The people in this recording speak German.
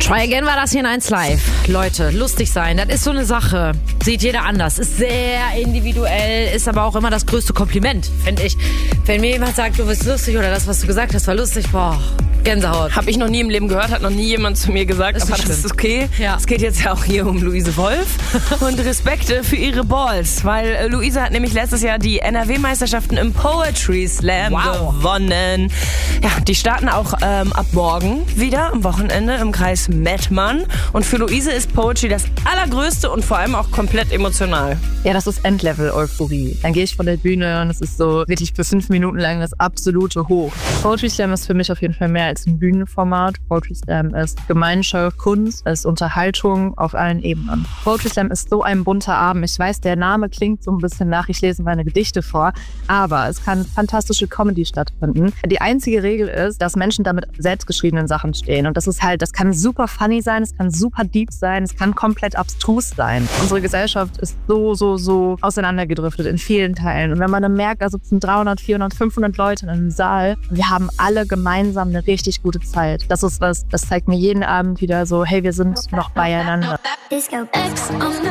Try Again war das hier in 1 Live. Leute, lustig sein, das ist so eine Sache. Sieht jeder anders. Ist sehr individuell, ist aber auch immer das größte Kompliment, finde ich. Wenn mir jemand sagt, du bist lustig oder das, was du gesagt hast, war lustig, boah, Gänsehaut. Habe ich noch nie im Leben gehört, hat noch nie jemand zu mir gesagt, aber das ist okay. Ja. Es geht jetzt ja auch hier um Luise Wolf und Respekte für ihre Balls, weil Luise hat nämlich letztes Jahr die NRW-Meisterschaften im Poetry Slam gewonnen. Ja, die starten auch ab morgen wieder am Wochenende im Kreis Mettmann und für Luise ist Poetry das allergrößte und vor allem auch komplett emotional. Ja, das ist Endlevel-Euphorie. Dann gehe ich von der Bühne und es ist so wirklich für 5 Minuten lang das absolute Hoch. Poetry Slam ist für mich auf jeden Fall mehr als ein Bühnenformat. Poetry Slam ist Gemeinschaft, Kunst, ist Unterhaltung auf allen Ebenen. Poetry Slam ist so ein bunter Abend. Ich weiß, der Name klingt so ein bisschen nach, ich lese meine Gedichte vor, aber es kann fantastische Comedy stattfinden. Die einzige Regel ist, dass Menschen da mit selbstgeschriebenen Sachen stehen und das ist halt, das kann super funny sein, es kann super deep sein, es kann komplett abstrus sein. Unsere Gesellschaft ist so auseinandergedriftet in vielen Teilen und wenn man dann merkt, da sitzen 300, 400, 500 Leute in einem Saal und wir haben alle gemeinsam eine richtig gute Zeit. Das ist was, das zeigt mir jeden Abend wieder so, hey, wir sind noch beieinander.